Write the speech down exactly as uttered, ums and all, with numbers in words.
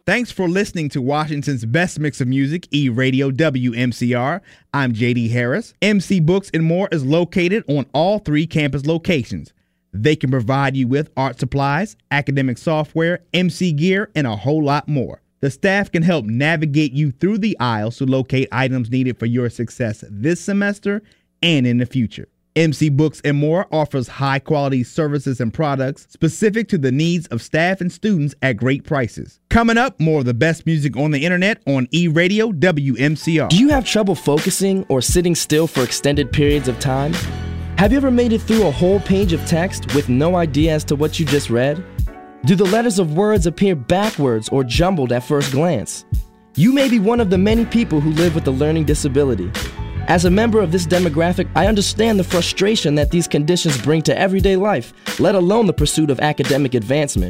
Thanks for listening to Washington's best mix of music, E-Radio W M C R. I'm J D Harris. M C Books and More is located on all three campus locations. They can provide you with art supplies, academic software, M C gear, and a whole lot more. The staff can help navigate you through the aisles to locate items needed for your success this semester and in the future. M C Books and More offers high-quality services and products specific to the needs of staff and students at great prices. Coming up, more of the best music on the internet on E-Radio W M C R. Do you have trouble focusing or sitting still for extended periods of time? Have you ever made it through a whole page of text with no idea as to what you just read? Do the letters of words appear backwards or jumbled at first glance? You may be one of the many people who live with a learning disability. As a member of this demographic, I understand the frustration that these conditions bring to everyday life, let alone the pursuit of academic advancement.